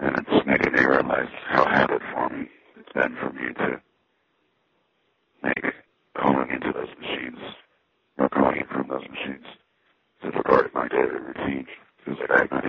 And it's making me realize how habit forming it's been for me to make going into those machines or going in from those machines as a part of my daily routine. Feels like I have my